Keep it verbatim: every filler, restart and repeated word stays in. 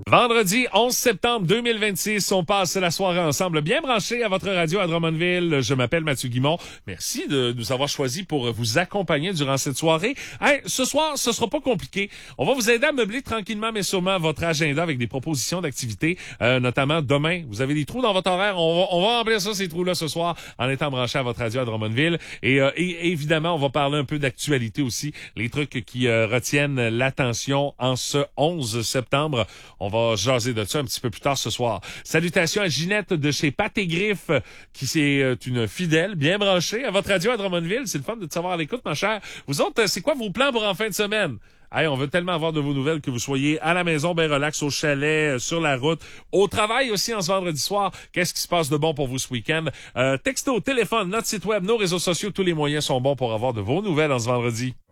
Vendredi onze septembre deux mille vingt-six, on passe la soirée ensemble, bien branché à votre radio à Drummondville. Je m'appelle Mathieu Guimond. Merci de nous avoir choisis pour vous accompagner durant cette soirée. Hey, ce soir, ce sera pas compliqué. On va vous aider à meubler tranquillement mais sûrement votre agenda avec des propositions d'activités, euh, notamment demain. Vous avez des trous dans votre horaire. On va, on va remplir ça, ces trous-là, ce soir, en étant branché à votre radio à Drummondville. Et, euh, et évidemment, on va parler un peu d'actualité aussi, les trucs qui euh, retiennent l'attention en ce onze septembre. On va On va jaser de ça un petit peu plus tard ce soir. Salutations à Ginette de chez Pâte et Griffes, qui est une fidèle, bien branchée à votre radio à Drummondville. C'est le fun de te savoir à l'écoute, ma chère. Vous autres, c'est quoi vos plans pour en fin de semaine? Hey, on veut tellement avoir de vos nouvelles, que vous soyez à la maison, bien relax, au chalet, sur la route, au travail aussi en ce vendredi soir. Qu'est-ce qui se passe de bon pour vous ce week-end? Euh, texto, téléphone, notre site web, nos réseaux sociaux, tous les moyens sont bons pour avoir de vos nouvelles en ce vendredi.